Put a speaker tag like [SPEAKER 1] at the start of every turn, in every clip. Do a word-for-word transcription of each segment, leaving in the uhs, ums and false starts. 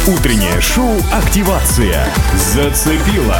[SPEAKER 1] Утреннее шоу «Активация» зацепило.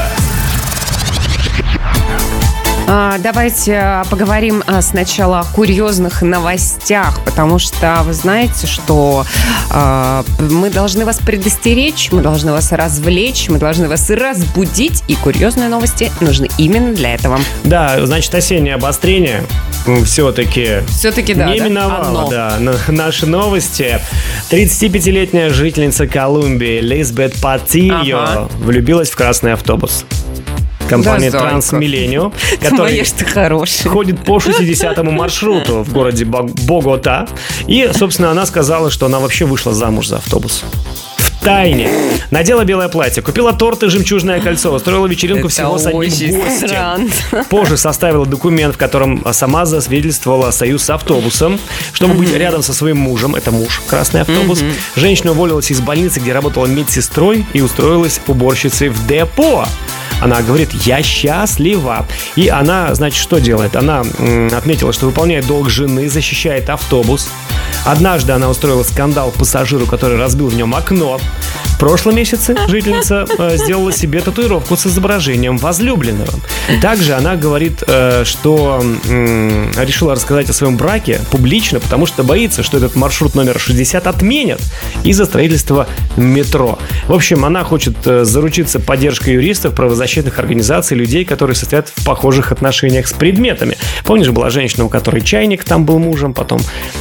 [SPEAKER 2] А, давайте поговорим а, сначала о курьезных новостях, потому что вы знаете, что а, мы должны вас предостеречь, мы должны вас развлечь, мы должны вас разбудить, и курьезные новости нужны именно для этого.
[SPEAKER 3] Да, значит, осеннее обострение все-таки,
[SPEAKER 2] все-таки да,
[SPEAKER 3] не
[SPEAKER 2] да?
[SPEAKER 3] миновало. Да, наши новости. тридцатипятилетняя жительница Колумбии Лизбет Патиньо ага. влюбилась в красный автобус. Компания да, Трансмиллениум, которая ходит по шестидесятому маршруту в городе Богота. И, собственно, она сказала, что она вообще вышла замуж за автобус. В тайне. Надела белое платье, купила торт и жемчужное кольцо, устроила вечеринку
[SPEAKER 2] Это
[SPEAKER 3] всего с одним гостем.
[SPEAKER 2] Странно.
[SPEAKER 3] Позже составила документ, в котором сама засвидетельствовала союз с автобусом, чтобы mm-hmm. быть рядом со своим мужем. Это муж, красный автобус. Mm-hmm. Женщина уволилась из больницы, где работала медсестрой, и устроилась уборщицей в депо. Она говорит, я счастлива. И она, значит, что делает? Она м, отметила, что выполняет долг жены, защищает автобус. Однажды она устроила скандал пассажиру, который разбил в нем окно. В прошлом месяце жительница э, сделала себе татуировку с изображением возлюбленного. Также она говорит, э, что э, решила рассказать о своем браке публично, потому что боится, что этот маршрут номер шестьдесят отменят из-за строительства метро. В общем, она хочет э, заручиться поддержкой юристов, правозащитных организаций, людей, которые состоят в похожих отношениях с предметами. Помнишь, была женщина, у которой чайник там был мужем, потом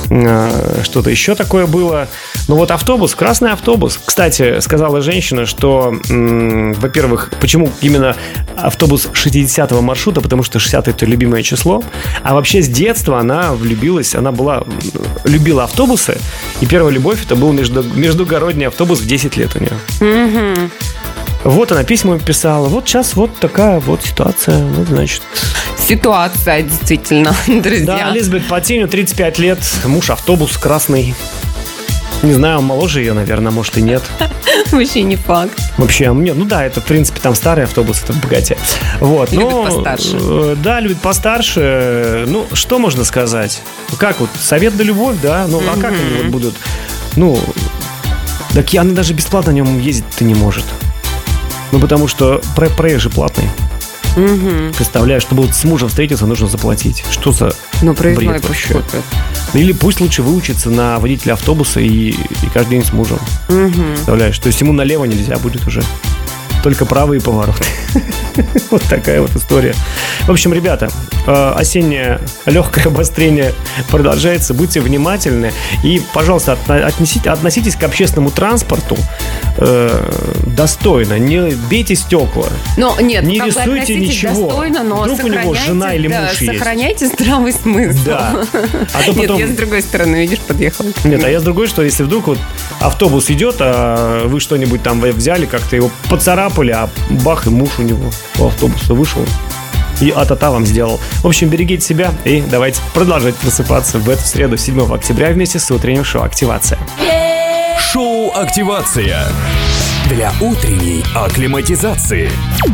[SPEAKER 3] э, что-то еще такое было. Ну вот автобус, красный автобус. Кстати, сказала женщина, что, м, во-первых, почему именно автобус шестидесятого маршрута, потому что шестьдесят это любимое число, а вообще с детства она влюбилась, она была, любила автобусы, и первая любовь это был между, междугородний автобус в десять лет у нее. Mm-hmm. Вот она письма писала, вот сейчас вот такая вот ситуация, вот значит...
[SPEAKER 2] Ситуация, действительно, друзья.
[SPEAKER 3] Да, Лизбет Патиньо, тридцать пять лет, муж автобус красный. Не знаю, он моложе ее, наверное, может и нет.
[SPEAKER 2] Вообще не факт.
[SPEAKER 3] Вообще, нет, ну да, это, в принципе, там старый автобус, это в богате. Вот,
[SPEAKER 2] любит
[SPEAKER 3] но,
[SPEAKER 2] постарше.
[SPEAKER 3] Да, любит постарше. Ну, что можно сказать? Как вот, совет да любовь, да? Ну, mm-hmm. а как они вот будут? Ну, так она даже бесплатно на нем ездить-то не может. Ну, потому что про- проезд же платный. Угу. Представляешь, чтобы вот с мужем встретиться, нужно заплатить. Что за
[SPEAKER 2] ну,
[SPEAKER 3] бред вообще? Или пусть лучше выучится на водителя автобуса и, и каждый день с мужем. Угу. Представляешь, то есть ему налево нельзя будет уже. Только правые повороты. Вот такая вот история. В общем, ребята, осеннее легкое обострение продолжается. Будьте внимательны. И, пожалуйста, отнесите, относитесь к общественному транспорту э, достойно. Не бейте стекла.
[SPEAKER 2] Но, нет,
[SPEAKER 3] не рисуйте ничего.
[SPEAKER 2] Достойно, но
[SPEAKER 3] вдруг у него жена или
[SPEAKER 2] да,
[SPEAKER 3] муж есть.
[SPEAKER 2] Сохраняйте здравый смысл.
[SPEAKER 3] Да. А то потом...
[SPEAKER 2] Нет, я с другой стороны, видишь, подъехал.
[SPEAKER 3] Нет, а я с другой, что если вдруг вот автобус идет, а вы что-нибудь там взяли, как-то его поцарапали, а бах, и муж у него у автобуса вышел и а-та-та вам сделал. В общем, берегите себя и давайте продолжать просыпаться в эту среду, седьмого октября, вместе с утренним шоу «Активация».
[SPEAKER 1] Шоу «Активация» для утренней акклиматизации.